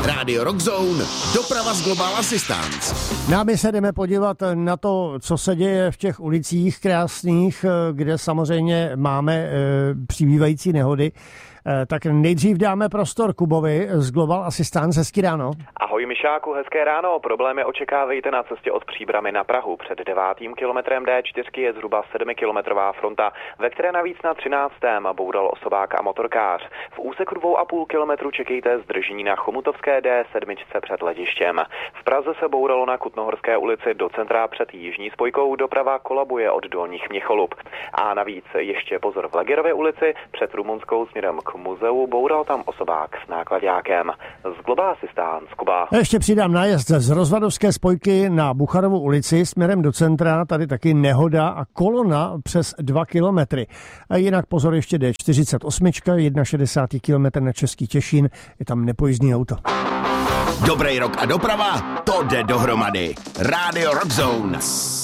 Radio Rockzone, doprava z Global Assistance. My se jdeme podívat na to, co se děje v těch ulicích krásných, kde samozřejmě máme přibývající nehody. Tak nejdřív dáme prostor Kubovi z Global Assistance. Hezký ráno. Ahoj Mišáku, hezké ráno. Problémy očekávejte na cestě od Příbrami na Prahu. Před 9. kilometrem D4 je zhruba 7kilometrová fronta, ve které navíc na 13. boural osobák a motorkář. V úseku 2,5 kilometru čekejte zdržení na Chomutovské D7 před letištěm. V Praze se bouralo na Kutnohorské ulici do centra před jižní spojkou, doprava kolabuje od Dolních Měcholup. A navíc ještě pozor v Legerově ulici před Rumunskou směrem k muzeu, boural tam osobák s náklaďákem. Z Global Assistance, Kuba. Ještě přidám nájezd z Rozvadovské spojky na Bucharovu ulici směrem do centra, tady taky nehoda a kolona přes 2 kilometry. A jinak pozor ještě D48, 61 kilometr na Český Těšín, je tam nepojízdný auto. Dobrý rok a doprava, to jde dohromady. Radio Rockzone.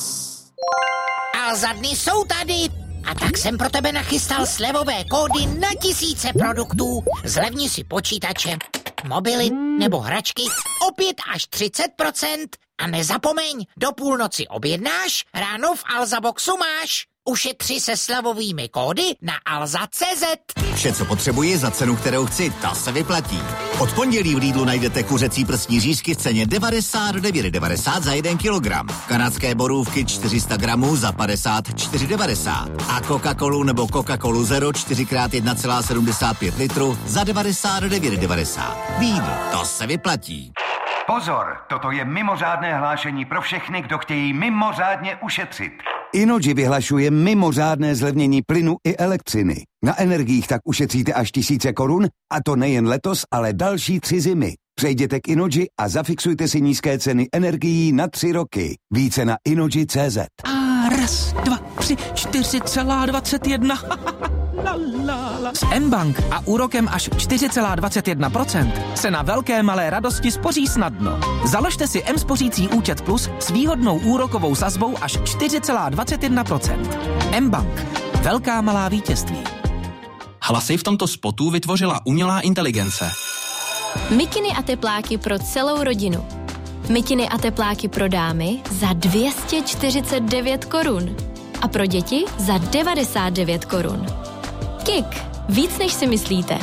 A za dny jsou tady. A tak jsem pro tebe nachystal slevové kódy na tisíce produktů. Zlevni si počítače, mobily nebo hračky o 5 až 30%. A nezapomeň, do půlnoci objednáš, ráno v Alzaboxu máš. Ušetři se slevovými kódy na alza.cz. Vše, co potřebuji za cenu, kterou chci, ta se vyplatí. Od pondělí v Lidlu najdete kuřecí prsní řízky v ceně 99,90 za 1 kilogram. Kanadské borůvky 400 gramů za 54,90. A Coca-Colu nebo Coca-Colu Zero 4x1,75 litru za 99,90. Lidl, to se vyplatí. Pozor, toto je mimořádné hlášení pro všechny, kdo chtějí mimořádně ušetřit. Innogy vyhlašuje mimořádné zlevnění plynu i elektřiny. Na energiích tak ušetříte až 1000 korun, a to nejen letos, ale další 3 zimy. Přejděte k Innogy a zafixujte si nízké ceny energií na 3 roky. Více na Innogy.cz. A 1, 2, 3, 4,21. S mBank a úrokem až 4,21% se na velké malé radosti spoří snadno. Založte si mSpořící účet Plus s výhodnou úrokovou sazbou až 4,21%. mBank. Velká malá vítězství. Hlasy v tomto spotu vytvořila umělá inteligence. Mikiny a tepláky pro celou rodinu. Mikiny a tepláky pro dámy za 249 korun. A pro děti za 99 korun. Kik. Víc, než si myslíte.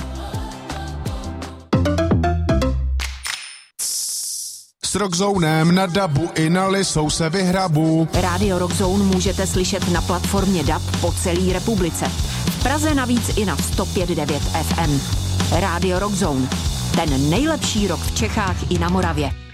S Rockzonem na dabu i na Lisou se vyhrabu. Radio Rockzone můžete slyšet na platformě DAB po celé republice. V Praze navíc i na 105,9 FM. Radio Rockzone. Ten nejlepší rock v Čechách i na Moravě.